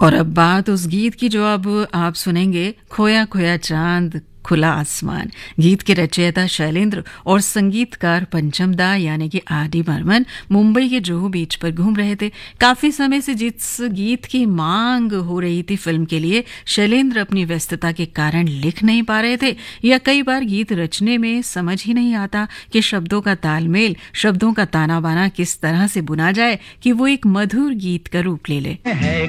और अब बात उस गीत की जो अब आप सुनेंगे, खोया खोया चांद खुला आसमान। गीत के रचयिता शैलेंद्र और संगीतकार पंचम दा यानी कि आर.डी. बर्मन मुंबई के जुहू बीच पर घूम रहे थे। काफी समय से जिस गीत की मांग हो रही थी फिल्म के लिए, शैलेंद्र अपनी व्यस्तता के कारण लिख नहीं पा रहे थे, या कई बार गीत रचने में समझ ही नहीं आता कि शब्दों का तालमेल, शब्दों का ताना बाना किस तरह से बुना जाए कि वो एक मधुर गीत का रूप ले ले।